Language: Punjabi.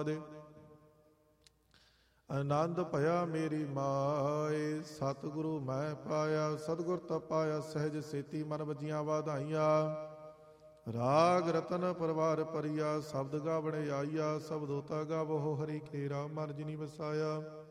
ਬਾਦ। ਆਨੰਦ ਭਇਆ ਮੇਰੀ ਮਾਏ, ਸਤਿਗੁਰੂ ਮੈਂ ਪਾਇਆ। ਸਤਿਗੁਰ ਤਾਂ ਪਾਇਆ ਸਹਿਜ ਸੇਤੀ, ਮਨ ਵਜੀਆਂ ਵਾਧਾਈਆਂ। ਰਾਗ ਰਤਨ ਪਰਵਾਰ ਪਰਿਆ, ਸ਼ਬਦ ਗਾਵਣ ਆਈਆ। ਸਬਦ ਹੋਤਾ ਗਾਵੋ ਹਰੀ ਕੇਰਾ, ਮਨ ਜਿਨੀ ਵਸਾਇਆ।